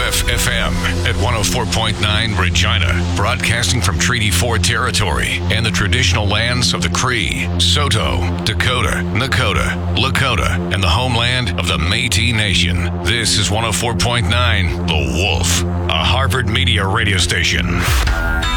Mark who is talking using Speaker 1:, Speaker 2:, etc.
Speaker 1: WFFM at 104.9 Regina, broadcasting from Treaty 4 territory and the traditional lands of the Cree, Saulteaux, Dakota, Nakota, Lakota, and the homeland of the Métis Nation. This is 104.9 The Wolf, a Harvard Media radio station.